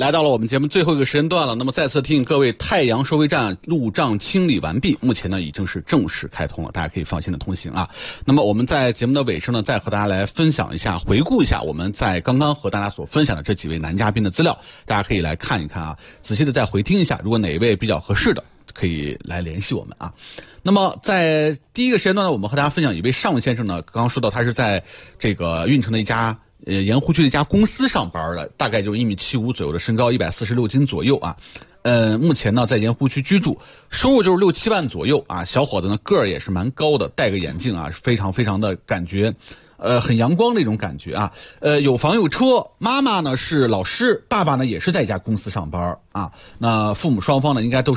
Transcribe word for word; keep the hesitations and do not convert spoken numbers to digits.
来到了我们节目最后一个时间段了，那么再次提醒各位，太阳收费站路障清理完毕，目前呢已经是正式开通了，大家可以放心的通行啊。那么我们在节目的尾声呢，再和大家来分享一下，回顾一下我们在刚刚和大家所分享的这几位男嘉宾的资料，大家可以来看一看啊，仔细的再回听一下，如果哪一位比较合适的，可以来联系我们啊。那么在第一个时间段呢，我们和大家分享一位尚先生呢，刚刚说到他是在这个运城的一家呃盐湖区的一家公司上班的，大概就是一米七五左右的身高，一百四十六斤左右啊。呃，目前呢在盐湖区居住，收入就是六七万左右啊。小伙子呢个儿也是蛮高的，戴个眼镜啊，非常非常的感觉呃很阳光的一种感觉啊。呃有房有车，妈妈呢是老师，爸爸呢也是在一家公司上班啊。那父母双方呢应该都是